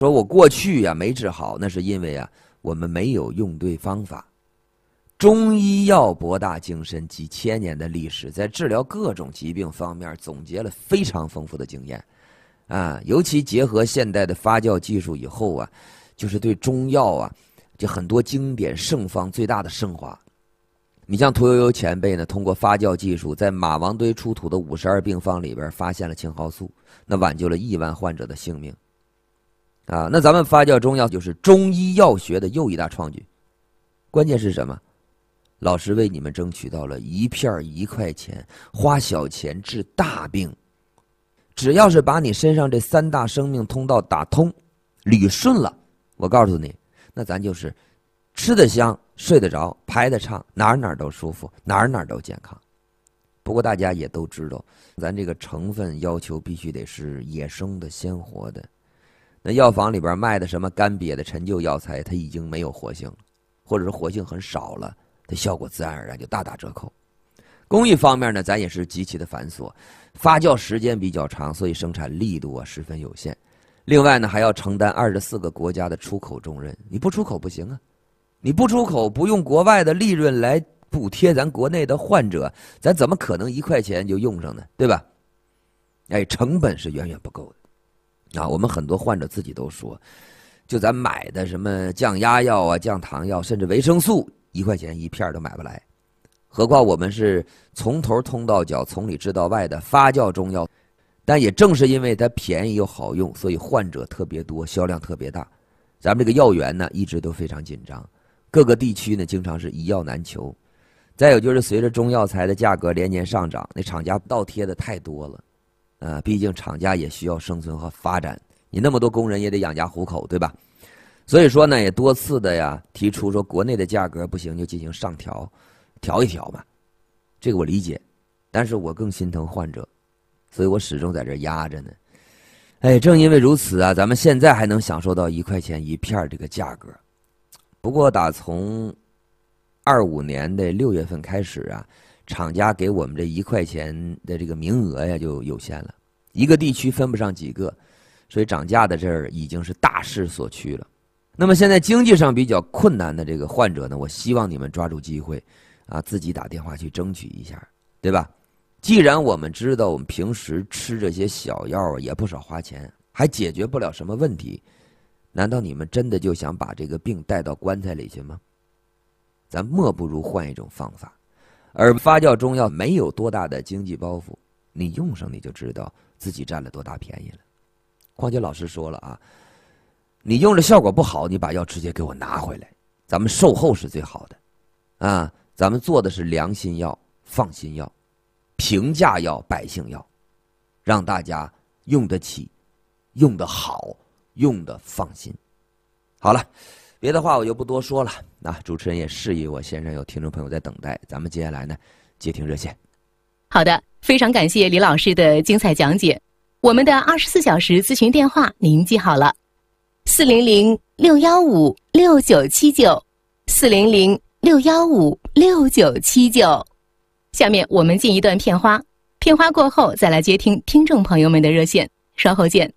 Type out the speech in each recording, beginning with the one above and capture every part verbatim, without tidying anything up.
说我过去呀、啊、没治好，那是因为啊我们没有用对方法。中医药博大精深，几千年的历史，在治疗各种疾病方面总结了非常丰富的经验啊，尤其结合现代的发酵技术以后啊，就是对中药啊这很多经典圣方最大的升华。你像屠呦呦前辈呢，通过发酵技术，在马王堆出土的五十二病方里边发现了青蒿素，那挽救了亿万患者的性命啊。那咱们发酵中药就是中医药学的又一大创举，关键是什么？老师为你们争取到了一片一块钱，花小钱治大病。只要是把你身上这三大生命通道打通捋顺了，我告诉你，那咱就是吃得香，睡得着，排得畅，哪儿哪儿都舒服，哪儿哪儿都健康。不过大家也都知道，咱这个成分要求必须得是野生的鲜活的。那药房里边卖的什么干瘪的陈旧药材，它已经没有活性了，或者是活性很少了，它效果自然而然就大打折扣。工艺方面呢，咱也是极其的繁琐，发酵时间比较长，所以生产力度啊十分有限。另外呢，还要承担二十四个国家的出口重任，你不出口不行啊！你不出口，不用国外的利润来补贴咱国内的患者，咱怎么可能一块钱就用上呢？对吧？哎，成本是远远不够的啊！我们很多患者自己都说，就咱买的什么降压药啊、降糖药，甚至维生素，一块钱一片都买不来。何况我们是从头通到脚、从里治到外的发酵中药，但也正是因为它便宜又好用，所以患者特别多，销量特别大。咱们这个药源呢，一直都非常紧张，各个地区呢经常是一药难求。再有就是随着中药材的价格连年上涨，那厂家倒贴的太多了，呃，毕竟厂家也需要生存和发展，你那么多工人也得养家糊口，对吧？所以说呢，也多次的呀提出说国内的价格不行就进行上调。调一调嘛，这个我理解，但是我更心疼患者，所以我始终在这压着呢。哎，正因为如此啊，咱们现在还能享受到一块钱一片这个价格。不过打从二五年的六月份开始啊，厂家给我们这一块钱的这个名额呀就有限了，一个地区分不上几个，所以涨价的这儿已经是大势所趋了。那么现在经济上比较困难的这个患者呢，我希望你们抓住机会。啊，自己打电话去争取一下，对吧？既然我们知道我们平时吃这些小药也不少花钱，还解决不了什么问题，难道你们真的就想把这个病带到棺材里去吗？咱莫不如换一种方法。而发酵中药没有多大的经济包袱，你用上你就知道自己占了多大便宜了。况且老师说了啊，你用着效果不好，你把药直接给我拿回来，咱们售后是最好的啊。咱们做的是良心药、放心药、平价药、百姓药，让大家用得起、用得好、用得放心。好了，别的话我就不多说了。那主持人也示意我线上有听众朋友在等待，咱们接下来呢接听热线。 好的，非常感谢李老师的精彩讲解。我们的二十四小时咨询电话您记好了：四零零六幺五六九七九，四零零六幺五六九七九。下面我们进一段片花，片花过后再来接听听众朋友们的热线，稍后见。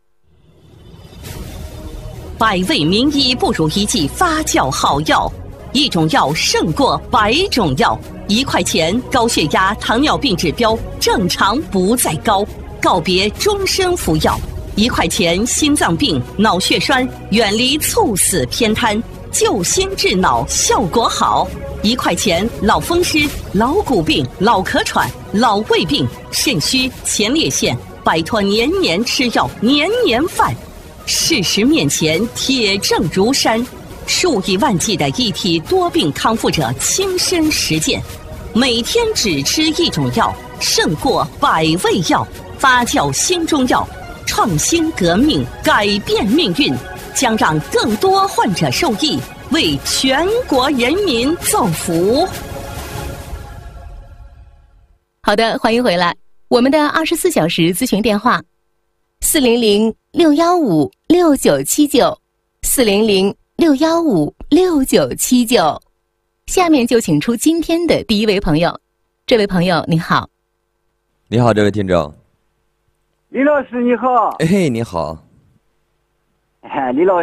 百味名医不如一剂发酵好药，一种药胜过百种药。一块钱，高血压、糖尿病指标正常不再高，告别终身服药。一块钱，心脏病、脑血栓远离猝死偏瘫，救心治脑效果好。一块钱，老风湿、老骨病、老咳喘、老胃病、肾虚、前列腺，摆脱年年吃药、年年犯。事实面前，铁证如山，数以万计的一体多病康复者亲身实践，每天只吃一种药，胜过百味药。发酵新中药，创新革命，改变命运，将让更多患者受益，为全国人民造福。 好的，欢迎回来。我们的二十四小时咨询电话：四零零六幺五六九七九，四零零六幺五六九七九。下面就请出今天的第一位朋友。这位朋友，你好。 你好，这位听众。 李老师你好。 哎，你好。 哎，李老